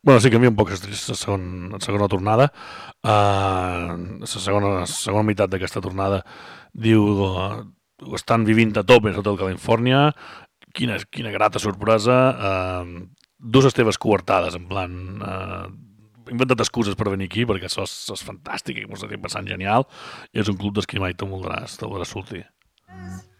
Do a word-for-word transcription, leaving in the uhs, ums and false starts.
Bueno, sí, canvia un poc la segon, la segona tornada. Uh, la segona, la segona meitat d'aquesta tornada diu uh, ho estan vivint a tope sota el Califòrnia. Quina, quina grata sorpresa. Uh, dus les teves coartades, en plan... Uh, he inventat excuses per venir aquí perquè això és, és fantàstic i m'ho estic passant genial i és un club d'esquí mai te'l voldràs, te'l voldràs sortir.